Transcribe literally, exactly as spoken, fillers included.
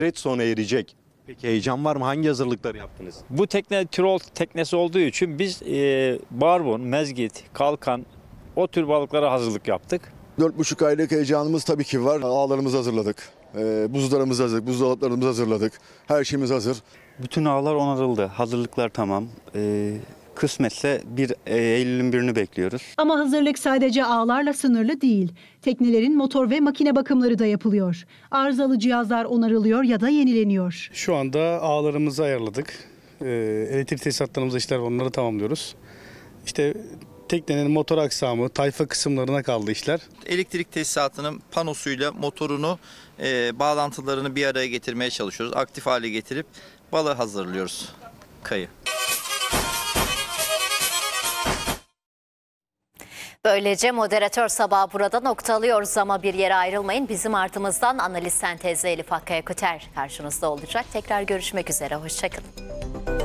sona erecek. Peki heyecan var mı? Hangi hazırlıkları yaptınız? Bu tekne Tirol teknesi olduğu için biz e, barbun, mezgit, kalkan o tür balıklara hazırlık yaptık. Dört buçuk aylık heyecanımız tabii ki var. Ağlarımızı hazırladık. E, buzlarımızı hazırladık. Buzdolaplarımızı hazırladık. Her şeyimiz hazır. Bütün ağlar onarıldı. Hazırlıklar tamam. Ee, kısmetse bir Eylül'ün birini bekliyoruz. Ama hazırlık sadece ağlarla sınırlı değil. Teknelerin motor ve makine bakımları da yapılıyor. Arızalı cihazlar onarılıyor ya da yenileniyor. Şu anda ağlarımızı ayarladık. Ee, elektrik tesisatlarımızda işler var, onları tamamlıyoruz. İşte teknenin motor aksamı, tayfa kısımlarına kaldı işler. Elektrik tesisatının panosuyla motorunu, e, bağlantılarını bir araya getirmeye çalışıyoruz. Aktif hale getirip balığı hazırlıyoruz, kayı. Böylece moderatör sabahı burada noktalıyoruz ama bir yere ayrılmayın. Bizim ardımızdan analiz sentezli Elif Hakkaya Küter karşınızda olacak. Tekrar görüşmek üzere, hoşçakalın.